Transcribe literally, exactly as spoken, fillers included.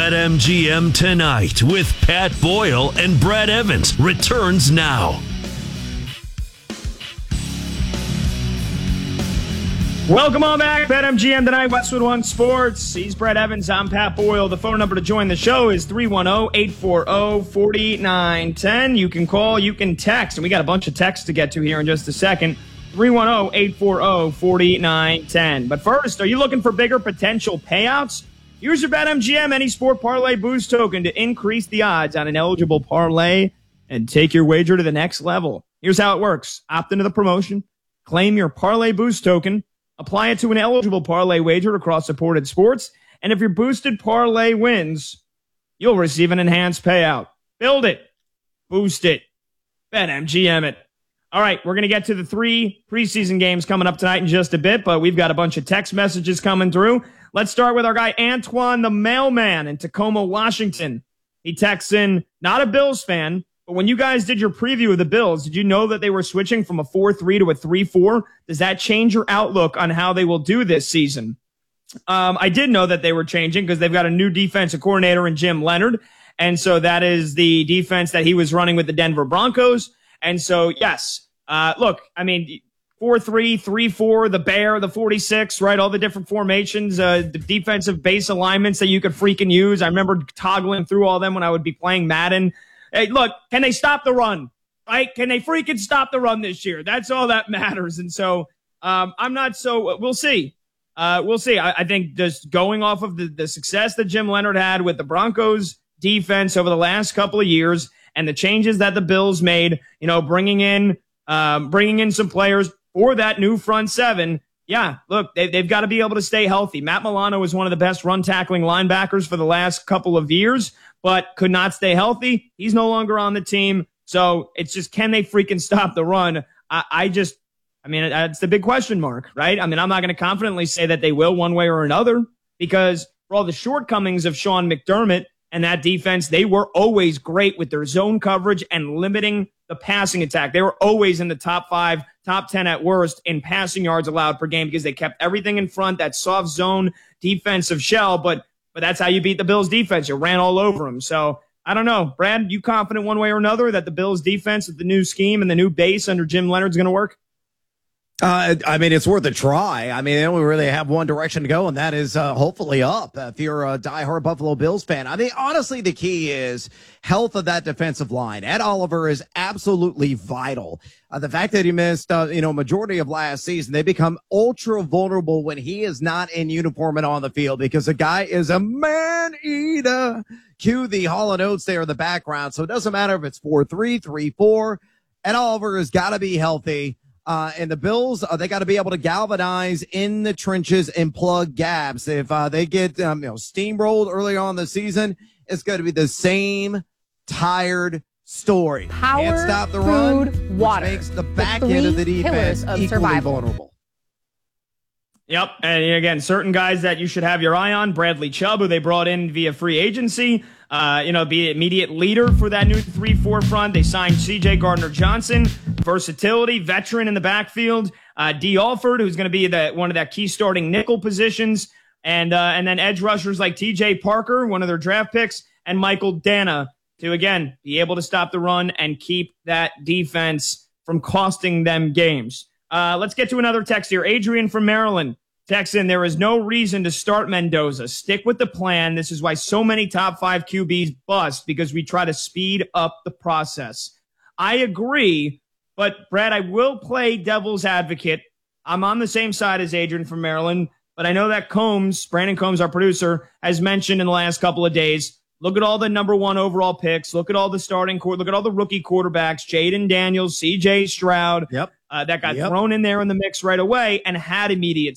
BetMGM Tonight with Pat Boyle and Brad Evans returns now. Welcome on back, BetMGM Tonight, Westwood One Sports. He's Brad Evans, I'm Pat Boyle. The phone number to join the show is three one zero, eight four zero, four nine one zero. You can call, you can text, and we got a bunch of texts to get to here in just a second. three one zero, eight four zero, four nine one zero. But first, are you looking for bigger potential payouts? Use your BetMGM Any Sport Parlay Boost token to increase the odds on an eligible parlay and take your wager to the next level. Here's how it works. Opt into the promotion, claim your Parlay Boost token, apply it to an eligible parlay wager across supported sports, and if your boosted parlay wins, you'll receive an enhanced payout. Build it. Boost it. BetMGM it. All right, we're going to get to the three preseason games coming up tonight in just a bit, but we've got a bunch of text messages coming through. Let's start with our guy Antoine the Mailman in Tacoma, Washington. He texts in, not a Bills fan, but when you guys did your preview of the Bills, did you know that they were switching from a four three to a three four? Does that change your outlook on how they will do this season? Um, I did know that they were changing because they've got a new defensive coordinator in Jim Leonard. And so that is the defense that he was running with the Denver Broncos. And so, yes, uh, look, I mean, four three, three four, the Bear, the forty-six, right? All the different formations, uh, the defensive base alignments that you could freaking use. I remember toggling through all them when I would be playing Madden. Hey, look, can they stop the run? Right? Can they freaking stop the run this year? That's all that matters. And so um, I'm not so – we'll see. Uh, we'll see. I, I think just going off of the, the success that Jim Leonard had with the Broncos defense over the last couple of years and the changes that the Bills made, you know, bringing in um, bringing in some players for that new front seven, yeah, look, they, they've got to be able to stay healthy. Matt Milano is one of the best run-tackling linebackers for the last couple of years, but could not stay healthy. He's no longer on the team. So it's just, can they freaking stop the run? I, I just, I mean, that's the big question mark, right? I mean, I'm not going to confidently say that they will one way or another because for all the shortcomings of Sean McDermott and that defense, they were always great with their zone coverage and limiting the passing attack. They were always in the top five, top ten at worst in passing yards allowed per game because they kept everything in front, that soft zone defensive shell, but But that's how you beat the Bills defense. You ran all over them. So I don't know. Brad, you confident one way or another that the Bills defense with the new scheme and the new base under Jim Leonard is going to work? Uh, I mean, it's worth a try. I mean, they only really have one direction to go, and that is uh, hopefully up uh, if you're a diehard Buffalo Bills fan. I mean, honestly, the key is health of that defensive line. Ed Oliver is absolutely vital. Uh, the fact that he missed, uh, you know, majority of last season, they become ultra vulnerable when he is not in uniform and on the field because the guy is a man-eater. Cue the Hall and Oates there in the background. So it doesn't matter if it's four three, three four. Ed Oliver has got to be healthy. Uh, and the Bills, uh, they got to be able to galvanize in the trenches and plug gaps. If uh, they get um, you know steamrolled early on in the season, it's going to be the same tired story. Power, Can't stop the food, run, water. which makes the back the end of the defense of equally survival. vulnerable. Yep, and again, certain guys that you should have your eye on, Bradley Chubb, who they brought in via free agency, uh, you know, be an immediate leader for that new three four front. They signed C J Gardner-Johnson, versatility, veteran in the backfield, uh, D. Alford, who's going to be the, one of that key starting nickel positions, and uh, and then edge rushers like T J Parker, one of their draft picks, and Michael Dana to, again, be able to stop the run and keep that defense from costing them games. Uh, let's get to another text here. Adrian from Maryland texts in, there is no reason to start Mendoza. Stick with the plan. This is why so many top five Q Bs bust, because we try to speed up the process. I agree, but Brad, I will play devil's advocate. I'm on the same side as Adrian from Maryland, but I know that Combs, Brandon Combs, our producer, has mentioned in the last couple of days, look at all the number one overall picks. Look at all the starting court. Look at all the rookie quarterbacks, Jaden Daniels, C J Stroud. Yep. Uh, that got yep. thrown in there in the mix right away and had immediate